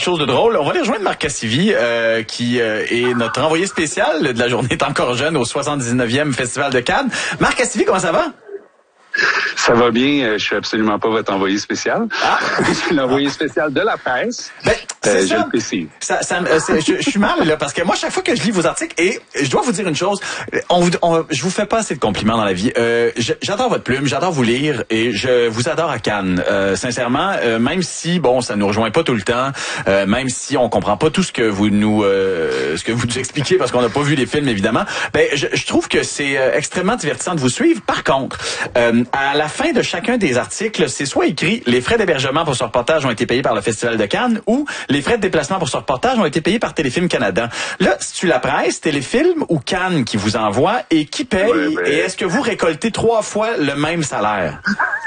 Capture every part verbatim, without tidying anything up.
chose de drôle. On va aller rejoindre Marc Cassivi, euh, qui euh, est notre envoyé spécial de la journée est encore jeune au soixante-dix-neuvième Festival de Cannes. Marc Cassivi, comment ça va? Ça va bien, je suis absolument pas votre envoyé spécial. Ah. Je suis l'envoyé spécial de la presse. Ben, c'est euh, ça. Je le précise. Ça, ça, c'est, je, je suis mal là parce que moi chaque fois que je lis vos articles et je dois vous dire une chose, on vous, on, je vous fais pas assez de compliments dans la vie. Euh, je, j'adore votre plume, j'adore vous lire et je vous adore à Cannes. Euh, sincèrement, euh, même si bon ça nous rejoint pas tout le temps, euh, même si on comprend pas tout ce que vous nous euh, ce que vous nous expliquez parce qu'on n'a pas vu les films évidemment, ben je, je trouve que c'est euh, extrêmement divertissant de vous suivre. Par contre, euh, à la fin de chacun des articles, c'est soit écrit les frais d'hébergement pour ce reportage ont été payés par le Festival de Cannes ou les frais de déplacement pour ce reportage ont été payés par Téléfilm Canada. Là, c'est-tu la presse, Téléfilm ou Cannes qui vous envoie et qui paye? Ouais, mais... Et est-ce que vous récoltez trois fois le même salaire?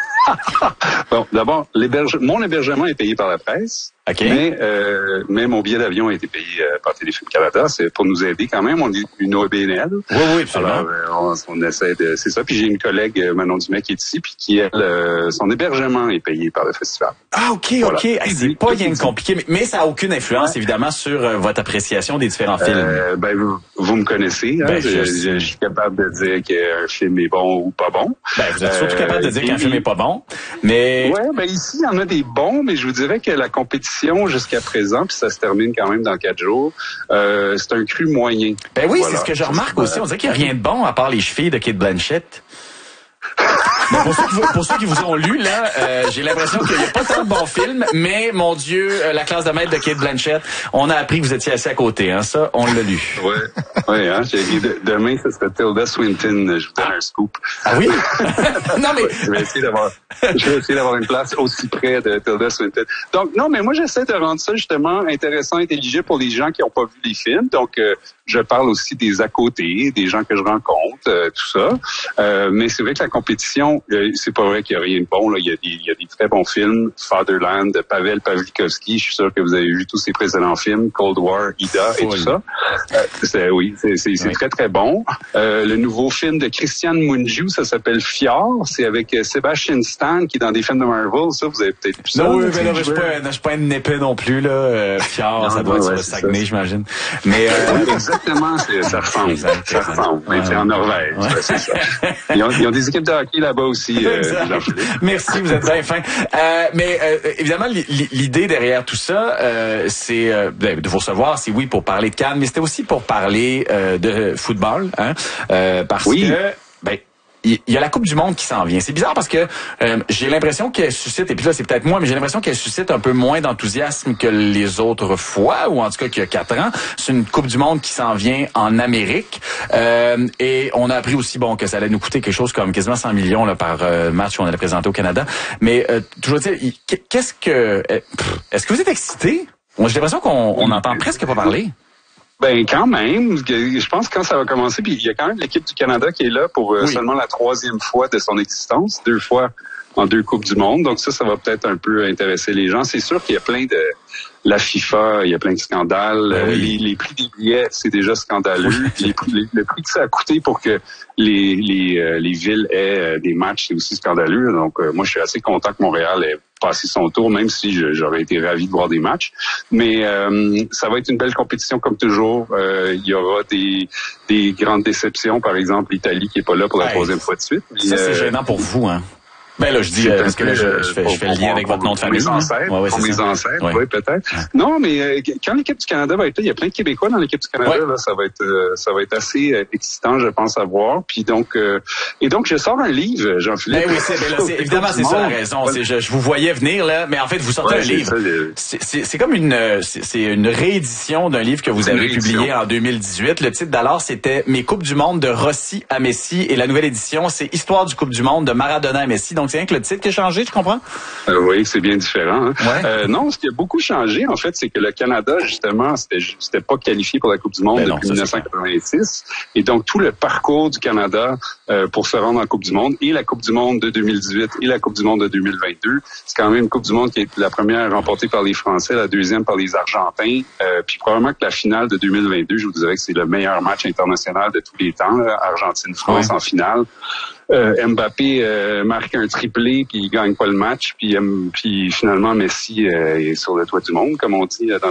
Bon, d'abord, l'héberge... mon hébergement est payé par la presse. Okay. Mais, euh, mais mon billet d'avion a été payé euh, par Téléfilm Canada. C'est pour nous aider quand même. On est une O B N L. Oui, oui, absolument. Alors, euh, on, on essaie de... C'est ça. Puis j'ai une collègue, Manon Dumais, qui est ici, puis qui, elle, euh, son hébergement est payé par le festival. Ah, OK, voilà. OK. Hey, c'est pas bien compliqué, mais, mais ça n'a aucune influence, ouais. évidemment, sur euh, votre appréciation des différents films. Euh, ben, vous, vous me connaissez. Hein? Ben, je, je, je, je suis capable de dire qu'un film est bon ou pas bon. Ben, vous êtes surtout euh, capable de dire qu'un film est pas bon, mais... Ouais, ben ici, il y en a des bons, mais je vous dirais que la compétition, jusqu'à présent, puis ça se termine quand même dans quatre jours, euh, c'est un cru moyen. Ben oui, voilà. C'est ce que je remarque aussi. On dirait qu'il n'y a rien de bon à part les chevilles de Cate Blanchett. Mais pour, ceux vous, pour ceux qui vous ont lu, là, euh, j'ai l'impression qu'il n'y a pas tant de bons films, mais mon Dieu, euh, la classe de maître de Cate Blanchett, on a appris que vous étiez assis à côté, hein, ça, on l'a lu. Ouais, ouais, hein, j'ai dit de, demain, ce serait Tilda Swinton, je vous donne un scoop. Ah oui? Non, mais... Ouais, je vais essayer d'avoir, je vais essayer d'avoir une place aussi près de Tilda Swinton. Donc, non, mais moi, j'essaie de rendre ça, justement, intéressant, intelligible pour les gens qui n'ont pas vu les films. Donc, euh, je parle aussi des à côté, des gens que je rencontre, euh, tout ça. Euh, mais c'est vrai que la compétition, euh, c'est pas vrai qu'il y a rien de bon. Là. Il y a des, il y a des très bons films. Fatherland, de Pavel Pawlikowski. Je suis sûr que vous avez vu tous ses précédents films. Cold War, Ida et oui. tout ça. Euh, c'est, oui, c'est, c'est, c'est oui. très, très bon. Euh, le nouveau film de Christian Mungiu, ça s'appelle Fjord. C'est avec euh, Sebastian Stan qui est dans des films de Marvel. Ça, vous avez peut-être vu ça. Non, oui, mais non, je suis pas, je suis pas un épée non plus, là. Euh, Fjord, non, ça doit non, être ouais, sur le Saguenay, j'imagine. Mais, euh, exactement, c'est, ça ressemble. Ça, ça ressemble. Mais ouais. c'est en Norvège. Ouais. C'est ça. Ils ont, ils ont des équipes de hockey là-bas aussi. Euh, Merci, vous êtes bien fin. Euh, mais euh, évidemment, l'idée derrière tout ça, euh, c'est euh, de vous recevoir, c'est oui pour parler de Cannes, mais c'était aussi pour parler euh, de football, hein, euh, parce oui. que ben il y a la Coupe du Monde qui s'en vient. C'est bizarre parce que euh, j'ai l'impression qu'elle suscite, et puis là c'est peut-être moi, mais j'ai l'impression qu'elle suscite un peu moins d'enthousiasme que les autres fois, ou en tout cas qu'il y a quatre ans. C'est une Coupe du Monde qui s'en vient en Amérique. Euh, et on a appris aussi bon que ça allait nous coûter quelque chose comme quasiment cent millions là, par euh, match qu'on allait présenter au Canada. Mais euh, toujours dire, qu'est-ce que... Est-ce que vous êtes excité? J'ai l'impression qu'on on entend presque pas parler. Ben quand même, je pense que quand ça va commencer, puis il y a quand même l'équipe du Canada qui est là pour euh, oui. seulement la troisième fois de son existence, deux fois en deux Coupes du Monde. Donc ça, ça va peut-être un peu intéresser les gens. C'est sûr qu'il y a plein de... La FIFA, il y a plein de scandales. Ben oui. les, les prix des billets, c'est déjà scandaleux. les, les, le prix que ça a coûté pour que les, les, euh, les villes aient des matchs, c'est aussi scandaleux. Donc euh, moi, je suis assez content que Montréal ait passé son tour, même si je, j'aurais été ravi de voir des matchs. Mais euh, ça va être une belle compétition comme toujours. Euh, il y aura des, des grandes déceptions, par exemple l'Italie qui est pas là pour la ouais. troisième fois de suite. Ça, c'est euh, gênant pour vous, hein? Ben là, je dis, euh, parce que là, je, je fais, je fais le lien avec votre nom de famille. Pour mes ancêtres, ouais, ouais, pour mes ancêtres, ouais. oui, peut-être. Ouais. Non, mais euh, quand l'équipe du Canada va être là, il y a plein de Québécois dans l'équipe du Canada, ouais. là, ça va être euh, ça va être assez euh, excitant, je pense, à voir. Puis donc, euh, et donc, je sors un livre, Jean-Philippe. Ben oui, c'est, ben là, c'est, évidemment, c'est ça la raison. C'est, je, je vous voyais venir, là, mais en fait, vous sortez ouais, un livre. Ça, le... c'est, c'est, c'est comme une c'est, c'est une réédition d'un livre que vous avez publié en deux mille dix-huit. Le titre d'alors, c'était « Mes Coupes du Monde de Rossi à Messi » et la nouvelle édition, c'est « Histoire du Coupe du Monde de Maradona à Messi ». Donc, c'est rien que le titre qui a changé. Tu comprends? Euh, oui, c'est bien différent. Hein? Ouais. Euh, non, ce qui a beaucoup changé, en fait, c'est que le Canada, justement, c'était, c'était pas qualifié pour la Coupe du Monde ben depuis non, dix-neuf cent quatre-vingt-six. Et donc, tout le parcours du Canada euh, pour se rendre en Coupe du Monde, et la Coupe du Monde de deux mille dix-huit et la Coupe du Monde de deux mille vingt-deux, c'est quand même une Coupe du Monde qui est la première remportée par les Français, la deuxième par les Argentins. Euh, puis probablement que la finale de deux mille vingt-deux, je vous dirais que c'est le meilleur match international de tous les temps, là, Argentine-France ouais. en finale. Euh, Mbappé euh, marque un triplé puis il gagne pas le match puis, euh, puis finalement Messi euh, est sur le toit du monde comme on dit dans